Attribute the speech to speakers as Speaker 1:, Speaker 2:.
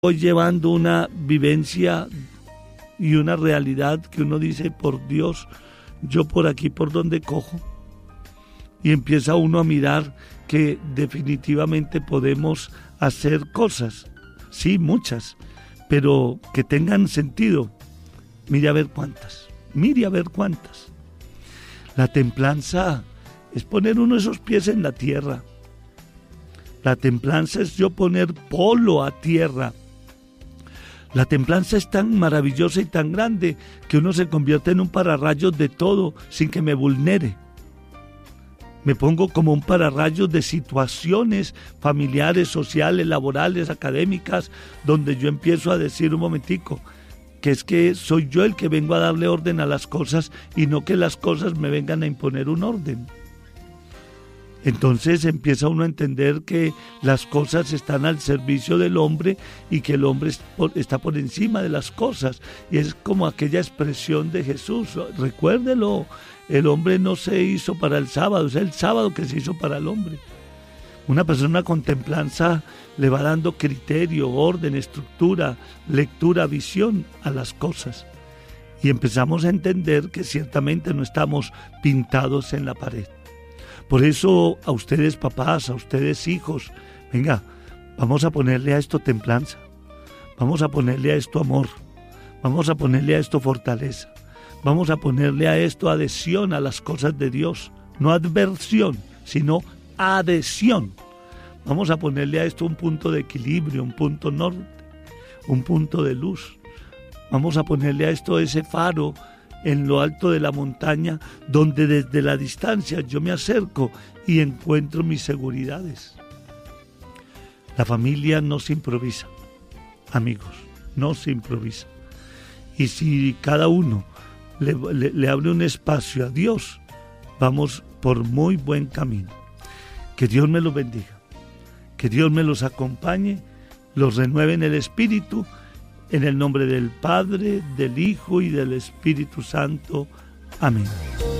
Speaker 1: voy llevando una vivencia y una realidad que uno dice, por Dios, yo por aquí por donde cojo. Y empieza uno a mirar que definitivamente podemos hacer cosas, sí, muchas, pero que tengan sentido. Mire a ver cuántas. La templanza es poner uno esos pies en la tierra. La templanza es yo poner polo a tierra. La templanza es tan maravillosa y tan grande que uno se convierte en un pararrayos de todo sin que me vulnere. Me pongo como un pararrayos de situaciones familiares, sociales, laborales, académicas, donde yo empiezo a decir un momentico, que es que soy yo el que vengo a darle orden a las cosas y no que las cosas me vengan a imponer un orden. Entonces empieza uno a entender que las cosas están al servicio del hombre y que el hombre está por encima de las cosas. Y es como aquella expresión de Jesús, recuérdelo, el hombre no se hizo para el sábado, es el sábado que se hizo para el hombre. Una persona con templanza le va dando criterio, orden, estructura, lectura, visión a las cosas. Y empezamos a entender que ciertamente no estamos pintados en la pared. Por eso a ustedes papás, a ustedes hijos, venga, vamos a ponerle a esto templanza, vamos a ponerle a esto amor, vamos a ponerle a esto fortaleza, vamos a ponerle a esto adhesión a las cosas de Dios, no adversión, sino adhesión. Vamos a ponerle a esto un punto de equilibrio, un punto norte, un punto de luz. Vamos a ponerle a esto ese faro en lo alto de la montaña, donde desde la distancia yo me acerco y encuentro mis seguridades. La familia no se improvisa, amigos, no se improvisa. Y si cada uno le abre un espacio a Dios, vamos por muy buen camino. Que Dios me los bendiga, que Dios me los acompañe, los renueve en el Espíritu, en el nombre del Padre, del Hijo y del Espíritu Santo. Amén.